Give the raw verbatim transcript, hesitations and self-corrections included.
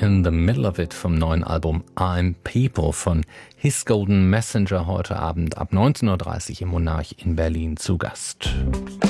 in the Middle of It vom neuen Album I'm People von His Golden Messenger heute Abend ab neunzehn Uhr dreißig im Monarch in Berlin zu Gast.